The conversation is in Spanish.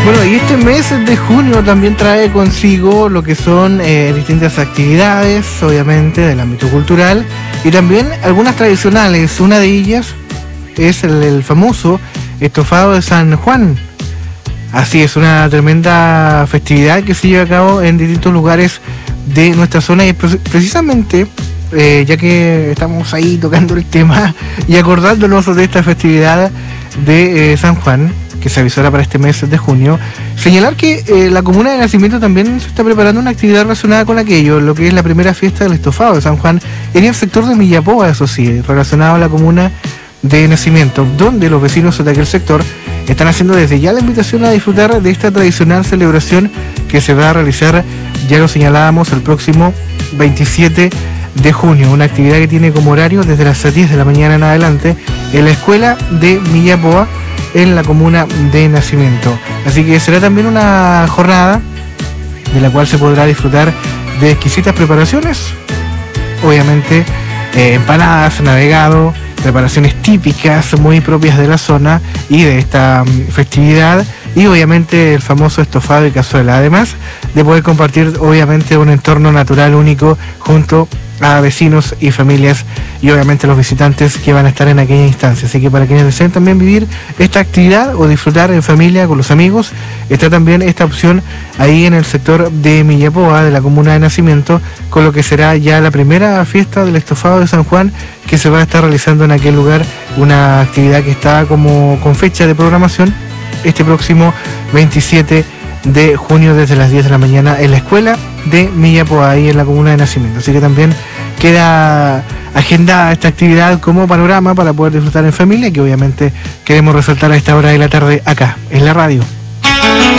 Bueno, y este mes de junio también trae consigo lo que son distintas actividades, obviamente, del ámbito cultural, y también algunas tradicionales. Una de ellas es el famoso estofado de San Juan. Así es, una tremenda festividad que se lleva a cabo en distintos lugares de nuestra zona, y precisamente, ya que estamos ahí tocando el tema y acordándonos de esta festividad de San Juan, que se avisora para este mes de junio, señalar que la comuna de Nacimiento también se está preparando una actividad relacionada con aquello, lo que es la primera fiesta del estofado de San Juan en el sector de Millapoa, eso sí, relacionado a la comuna de Nacimiento, donde los vecinos de aquel sector están haciendo desde ya la invitación a disfrutar de esta tradicional celebración que se va a realizar, ya lo señalábamos, el próximo 27 de junio, una actividad que tiene como horario desde las 10 de la mañana en adelante en la escuela de Millapoa, en la comuna de Nacimiento. Así que será también una jornada de la cual se podrá disfrutar de exquisitas preparaciones, obviamente empanadas, navegado, preparaciones típicas muy propias de la zona y de esta festividad, y obviamente el famoso estofado y cazuela, además de poder compartir obviamente un entorno natural único junto a vecinos y familias y obviamente los visitantes que van a estar en aquella instancia. Así que para quienes deseen también vivir esta actividad o disfrutar en familia con los amigos, está también esta opción ahí en el sector de Millapoa, de la comuna de Nacimiento, con lo que será ya la primera fiesta del estofado de San Juan que se va a estar realizando en aquel lugar, una actividad que está como con fecha de programación este próximo 27 de junio desde las 10 de la mañana en la escuela de Millapoa, ahí en la comuna de Nacimiento. Así que también queda agendada esta actividad como panorama para poder disfrutar en familia, que obviamente queremos resaltar a esta hora de la tarde acá en la radio.